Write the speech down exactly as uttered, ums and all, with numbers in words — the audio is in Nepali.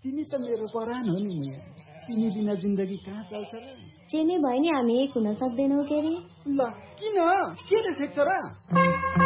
तिमी त मेरो परान हो नि मुया। तिमी बिना जिन्दगी कहाँ चल्छ र? चेनी भयो नि हामी एक हुन सक्दैनौ के रे? ल किन के देखेछ र?